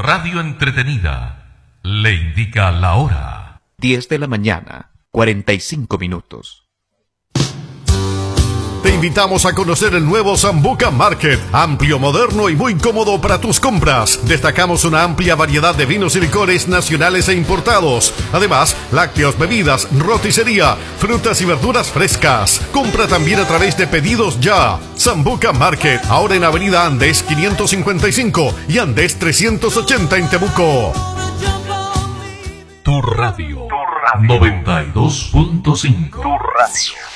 radio entretenida le indica la hora. 10 de la mañana, 45 minutos. Te invitamos a conocer el nuevo Sambuca Market, amplio, moderno y muy cómodo para tus compras. Destacamos una amplia variedad de vinos y licores nacionales e importados. Además, lácteos, bebidas, roticería, frutas y verduras frescas. Compra también a través de Pedidos Ya. Sambuca Market, ahora en Avenida Andes 555 y Andes 380 en Temuco. Tu radio 92.5. Tu radio.